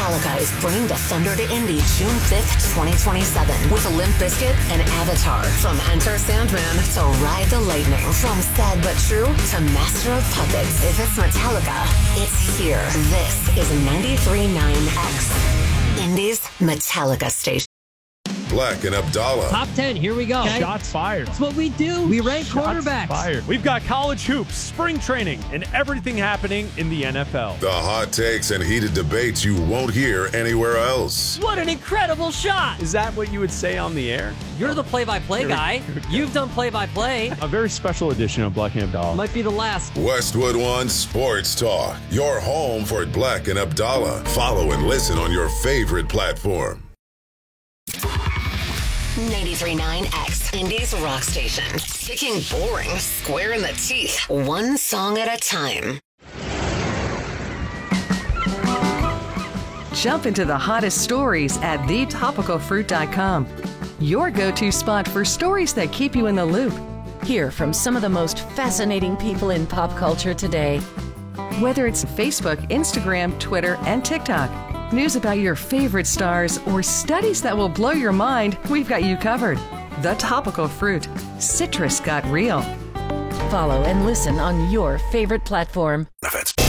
Metallica is bringing the Thunder to Indy June 5th, 2027 with Limp Bizkit and Avatar. From Enter Sandman to Ride the Lightning. From Sad But True to Master of Puppets. If it's Metallica, it's here. This is 93.9X. Indy's Metallica station. Black and Abdallah. Top 10, here we go. Okay. Shots fired. That's what we do. We rank quarterbacks. Fired. We've got college hoops, spring training, and everything happening in the NFL. The hot takes and heated debates you won't hear anywhere else. What an incredible shot. Is that what you would say on the air? You're the play-by-play guy. You've done play-by-play. A very special edition of Black and Abdallah. Might be the last. Westwood One Sports Talk. Your home for Black and Abdallah. Follow and listen on your favorite platform. 93.9X, Indy's rock station. Kicking boring square in the teeth. One song at a time. Jump into the hottest stories at thetopicalfruit.com. Your go-to spot for stories that keep you in the loop. Hear from some of the most fascinating people in pop culture today. Whether it's Facebook, Instagram, Twitter, and TikTok. News about your favorite stars or studies that will blow your mind, we've got you covered. The Topical Fruit. Citrus got real. Follow and listen on your favorite platform. Benefits.